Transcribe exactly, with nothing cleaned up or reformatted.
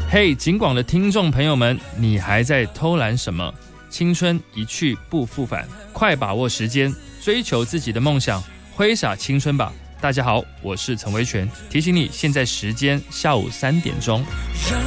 嘿，警广的听众朋友们，你还在偷懒什么？青春一去不复返，快把握时间，追求自己的梦想，挥洒青春吧！大家好，我是陈维全，提醒你，现在时间下午三点钟。 让